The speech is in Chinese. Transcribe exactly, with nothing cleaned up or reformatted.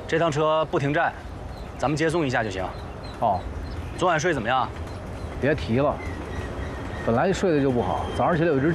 这趟车不停站，咱们接送一下就行。 哦， 昨晚睡怎么样？ 别提了，本来睡得就不好，早上起来有一只